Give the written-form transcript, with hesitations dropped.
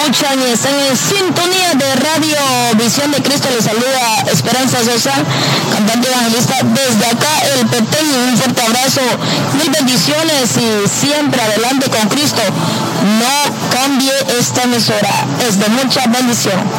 escuchan y están en sintonía de Radio Visión de Cristo. Les saluda Esperanza Sosa, cantante evangelista desde acá, el Petén. Un fuerte abrazo, mil bendiciones y siempre adelante con Cristo. No cambie esta emisora, es de mucha bendición.